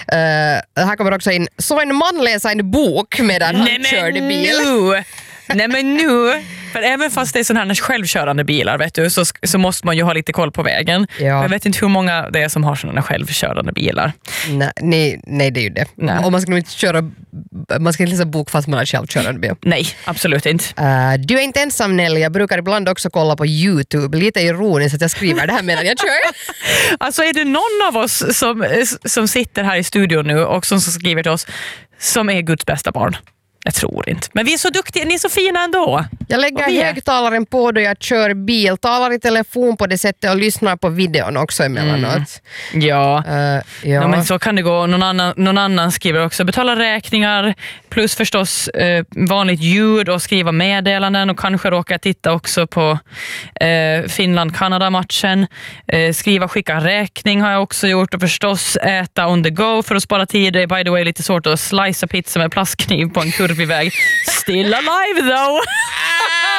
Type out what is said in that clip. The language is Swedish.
Här kommer också in, så en man läser en bok medan han körde bil. Nej men nu, för även fast det är sådana här självkörande bilar vet du, så måste man ju ha lite koll på vägen. Ja. Jag vet inte hur många det är som har sådana självkörande bilar. Nej, det är ju det. Och man ska nog inte man ska inte läsa bok fast man har självkörande bil. Nej, absolut inte. Du är inte ensam Nelly, jag brukar ibland också kolla på YouTube. Lite ironiskt att jag skriver det här medan jag kör. Alltså är det någon av oss som sitter här i studion nu och som skriver till oss som är Guds bästa barn? Jag tror inte. Men vi är så duktiga, ni är så fina ändå. Jag lägger högtalaren på då jag kör bil, talar i telefon på det sättet och lyssnar på videon också emellanåt. Ja. Ja, men så kan det gå. Någon annan skriver också betala räkningar plus förstås vanligt ljud och skriva meddelanden och kanske råka titta också på Finland-Kanada-matchen. Skicka räkning har jag också gjort och förstås äta on the go för att spara tid. Det är by the way lite svårt att slicea pizza med plastkniv på en kurvig väg. Still alive though!